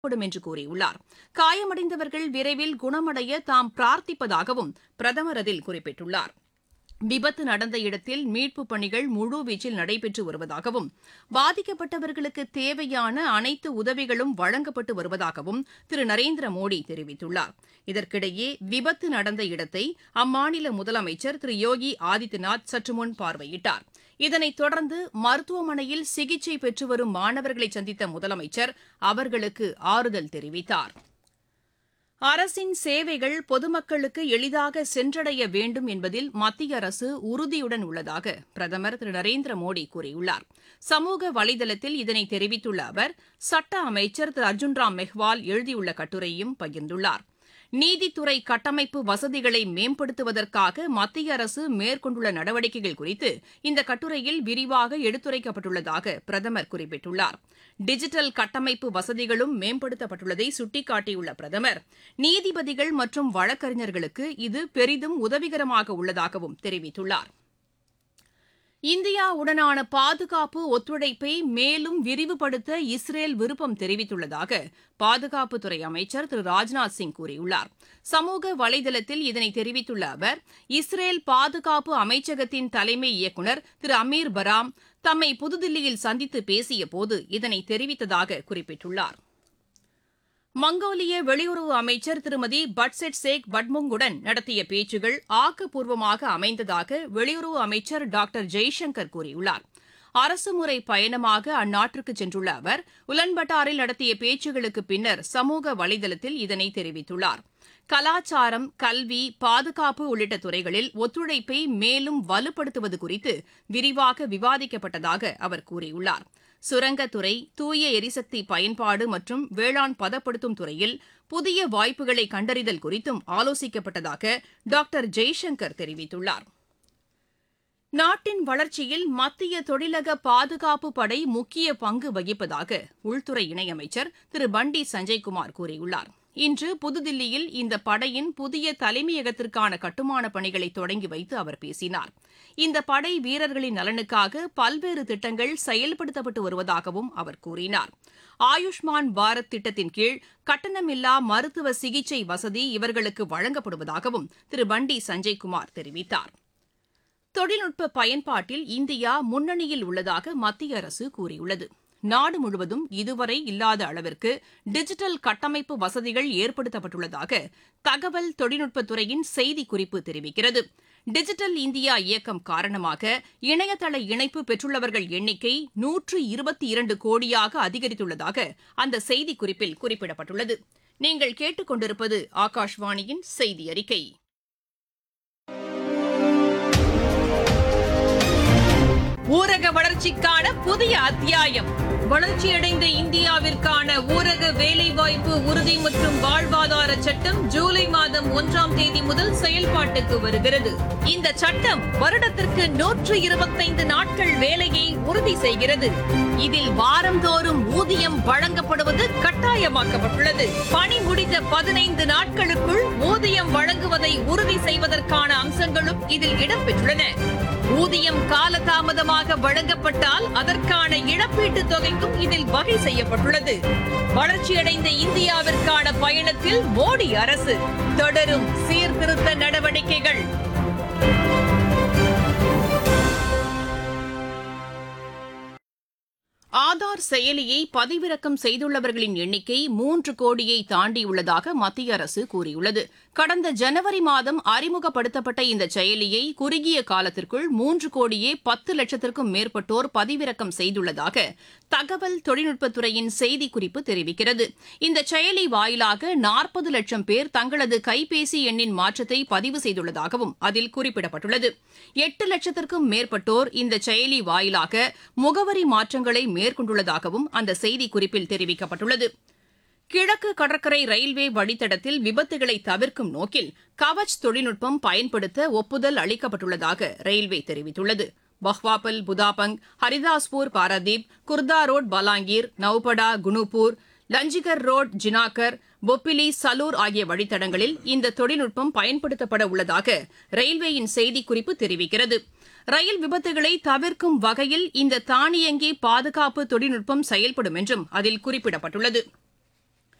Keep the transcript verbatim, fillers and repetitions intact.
படும் என்று கூறியுள்ளார். காயமடைந்தவர்கள் விரைவில் குணமடைய தாம் பிரார்த்திப்பதாகவும் பிரதமர் அதில் குறிப்பிட்டுள்ளார். விபத்து நடந்த இடத்தில் மீட்புப் பணிகள் முழுவீச்சில் நடைபெற்று வருவதாகவும் பாதிக்கப்பட்டவர்களுக்கு தேவையான அனைத்து உதவிகளும் வழங்கப்பட்டு வருவதாகவும் திரு நரேந்திர மோடி தெரிவித்துள்ளார். இதற்கிடையே விபத்து நடந்த இடத்தை அம்மாநில முதலமைச்சர் திரு யோகி ஆதித்யநாத் சற்றுமுன் பார்வையிட்டார். இதனைத் தொடர்ந்து மருத்துவமனையில் சிகிச்சை பெற்று வரும் மாணவர்களை சந்தித்த முதலமைச்சர் அவர்களுக்கு ஆறுதல் தெரிவித்தார். அரசின் சேவைகள் பொதுமக்களுக்கு எளிதாக சென்றடைய வேண்டும் என்பதில் மத்திய அரசு உறுதியுடன் உள்ளதாக பிரதமர் திரு நரேந்திர மோடி கூறியுள்ளார். சமூக வலைதளத்தில் இதனை தெரிவித்துள்ள அவர் சட்ட அமைச்சர் திரு அர்ஜுன் ராம் மெஹ்வால் எழுதியுள்ள கட்டுரையையும் பகிர்ந்துள்ளார். நீதித்துறை கட்டமைப்பு வசதிகளை மேம்படுத்துவதற்காக மத்திய அரசு மேற்கொண்டுள்ள நடவடிக்கைகள் குறித்து இந்த கட்டுரையில் விரிவாக எடுத்துரைக்கப்பட்டுள்ளதாக பிரதமர் குறிப்பிட்டுள்ளார். டிஜிட்டல் கட்டமைப்பு வசதிகளும் மேம்படுத்தப்பட்டுள்ளதை சுட்டிக்காட்டியுள்ள பிரதமர் நீதிபதிகள் மற்றும் வழக்கறிஞர்களுக்கு இது பெரிதும் உதவிகரமாக உள்ளதாகவும் தெரிவித்துள்ளார். இந்தியாவுடனான பாதுகாப்பு ஒத்துழைப்பை மேலும் விரிவுபடுத்த இஸ்ரேல் விருப்பம் தெரிவித்துள்ளதாக பாதுகாப்புத்துறை அமைச்சர் திரு ராஜ்நாத் சிங் கூறியுள்ளார். சமூக வலைதளத்தில் இதனை தெரிவித்துள்ள அவர் இஸ்ரேல் பாதுகாப்பு அமைச்சகத்தின் தலைமை இயக்குநர் திரு அமீர் பராம் தம்மை புதுதில்லியில் சந்தித்து பேசியபோது இதனை தெரிவித்ததாக குறிப்பிட்டுள்ளார். மங்கோலிய வெளியுறவு அமைச்சர் திருமதி பட்செட் சேக் பட்முங்குடன் நடத்திய பேச்சுகள் ஆக்கப்பூர்வமாக அமைந்ததாக வெளியுறவு அமைச்சர் டாக்டர் ஜெய்சங்கர் கூறியுள்ளார். அரசுமுறை பயணமாக அந்நாட்டிற்கு சென்றுள்ள அவர் உலன்பட்டாரில் நடத்திய பேச்சுகளுக்கு பின்னர் சமூக வலைதளத்தில் இதனை தெரிவித்துள்ளார். கலாச்சாரம், கல்வி, பாதுகாப்பு உள்ளிட்ட துறைகளில் ஒத்துழைப்பை மேலும் வலுப்படுத்துவது குறித்து விரிவாக விவாதிக்கப்பட்டதாக அவர் கூறியுள்ளார். சுரங்கத்துறை, தூய எரிசக்தி பயன்பாடு மற்றும் வேளாண் பதப்படுத்தும் துறையில் புதிய வாய்ப்புகளை கண்டறிதல் குறித்தும் ஆலோசிக்கப்பட்டதாக டாக்டர் ஜெய்சங்கர் தெரிவித்துள்ளார். நாட்டின் வளர்ச்சியில் மத்திய தொழிலக பாதுகாப்பு படை முக்கிய பங்கு வகிப்பதாக உள்துறை இணையமைச்சர் திரு பண்டி சஞ்சய்குமார் கூறியுள்ளார். இன்று புதுதில்லியில் இந்த படையின் புதிய தலைமையகத்திற்கான கட்டுமானப் பணிகளை தொடங்கி வைத்து அவர் பேசினார். இந்த படை வீரர்களின் நலனுக்காக பல்வேறு திட்டங்கள் செயல்படுத்தப்பட்டு வருவதாகவும் அவர் கூறினார். ஆயுஷ்மான் பாரத் திட்டத்தின் கீழ் கட்டணமில்லா மருத்துவ சிகிச்சை வசதி இவர்களுக்கு வழங்கப்படுவதாகவும் திரு பண்டி சஞ்சய்குமார் தெரிவித்தார். தொழில்நுட்ப பயன்பாட்டில் இந்தியா முன்னணியில் உள்ளதாக மத்திய அரசு கூறியுள்ளது. நாடு முழுவதும் இதுவரை இல்லாத அளவிற்கு டிஜிட்டல் கட்டமைப்பு வசதிகள் ஏற்படுத்தப்பட்டுள்ளதாக தகவல் தொழில்நுட்பத்துறையின் செய்திக்குறிப்பு தெரிவிக்கிறது. டிஜிட்டல் இந்தியா இயக்கம் காரணமாக இணையதள இணைப்பு பெற்றுள்ளவர்கள் எண்ணிக்கை நூற்று இருபத்தி இரண்டு கோடியாக அதிகரித்துள்ளதாக அந்த செய்திக்குறிப்பில் குறிப்பிடப்பட்டுள்ளது. நீங்கள் கேட்டுக் கொண்டிருப்பது ஆகாஷ்வாணியின் செய்தி அறிக்கை. ஊரக வளர்ச்சிக்கான புதிய அத்தியாயம். வளர்ச்சியடைந்த இந்தியாவிற்கான ஊரக வேலைவாய்ப்பு உறுதி மற்றும் வாழ்வாதார சட்டம் ஜூலை மாதம் ஒன்றாம் தேதி முதல் செயல்பாட்டுக்கு வருகிறது. இந்த சட்டம் வருடத்திற்கு நூற்று இருபத்தைந்து நாட்கள் வேலையை உறுதி செய்கிறது. இதில் வாரந்தோறும் ஊதியம் வழங்கப்படுவது கட்டாயமாக்கப்பட்டுள்ளது. பணி முடிந்த பதினைந்து நாட்களுக்குள் ஊதியம் வழங்குவதை உறுதி செய்வதற்கான அம்சங்களும் இதில் இடம்பெற்றுள்ளன. ஊதியம் காலதாமதமாக வழங்கப்பட்டால் அதற்கான இழப்பீட்டுத் தொகைக்கும் இதில் வகை செய்யப்பட்டுள்ளது. வளர்ச்சியடைந்த இந்தியாவிற்கான பயணத்தில் மோடி அரசு தொடரும் சீர்திருத்த நடவடிக்கைகள். ஆதார் செயலியை பதிவிறக்கம் செய்துள்ளவர்களின் எண்ணிக்கை மூன்று கோடியை தாண்டியுள்ளதாக மத்திய அரசு கூறியுள்ளது. கடந்த ஜனவரி மாதம் அறிமுகப்படுத்தப்பட்ட இந்த செயலியை குறுகிய காலத்திற்குள் மூன்று கோடியே பத்து லட்சத்திற்கும் மேற்பட்டோர் பதிவிறக்கம் செய்துள்ளதாக தகவல் தொழில்நுட்பத்துறையின் செய்திக்குறிப்பு தெரிவிக்கிறது. இந்த செயலி வாயிலாக நாற்பது லட்சம் பேர் தங்களது கைபேசி எண்ணின் மாற்றத்தை பதிவு செய்துள்ளதாகவும் அதில் குறிப்பிடப்பட்டுள்ளது. எட்டு லட்சத்திற்கும் மேற்பட்டோர் இந்த செயலி வாயிலாக முகவரி மாற்றங்களை மேற்கொண்டுள்ளதாகவும் அந்த செய்திக்குறிப்பில் தெரிவிக்கப்பட்டுள்ளது. கிழக்கு கடற்கரை ரயில்வே வழித்தடத்தில் விபத்துகளை தவிர்க்கும் நோக்கில் கவச் தொழில்நுட்பம் பயன்படுத்த ஒப்புதல் அளிக்கப்பட்டுள்ளதாக ரயில்வே தெரிவித்துள்ளது. பஹ்வாபல், புதாபங், ஹரிதாஸ்பூர், பாராதீப், குர்தா ரோட், பலாங்கீர், நவ்படா, குனுப்பூர், லஞ்சிகர் ரோட், ஜினாகர், பொப்பிலி, சலூர் ஆகிய வழித்தடங்களில் இந்த தொழில்நுட்பம் பயன்படுத்தப்பட உள்ளதாக ரயில்வேயின் செய்திக்குறிப்பு தெரிவிக்கிறது. ரயில் விபத்துகளை தவிர்க்கும் வகையில் இந்த தானியங்கி பாதுகாப்பு தொழில்நுட்பம் செயல்படும் என்றும் அதில் குறிப்பிடப்பட்டுள்ளது.